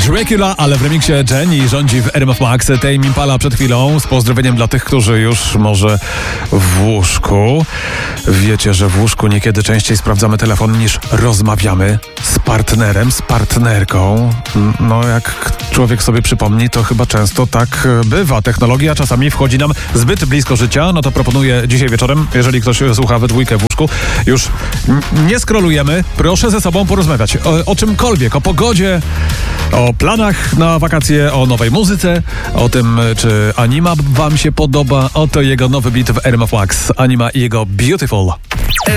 Dracula, ale w remiksie Jenny rządzi w RMF Max. Tame Impala przed chwilą z pozdrowieniem dla tych, którzy już może w łóżku. Wiecie, że w łóżku niekiedy częściej sprawdzamy telefon niż rozmawiamy z partnerem, z partnerką. No jak człowiek sobie przypomni, to chyba często tak bywa. Technologia czasami wchodzi nam zbyt blisko życia. No to proponuję dzisiaj wieczorem, jeżeli ktoś słucha we dwójkę w łóżku, już nie scrollujemy. Proszę ze sobą porozmawiać o czymkolwiek, o pogodzie, o planach na wakacje, o nowej muzyce, o tym, czy Anima wam się podoba. Oto jego nowy beat w RMF Max. Anima i jego Beautiful.